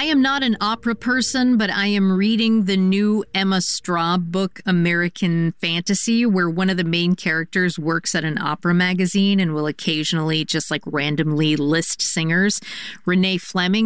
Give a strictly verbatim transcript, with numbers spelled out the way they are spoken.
I am not an opera person, but I am reading the new Emma Straub book, American Fantasy, where one of the main characters works at an opera magazine and will occasionally just like randomly list singers. Renee Fleming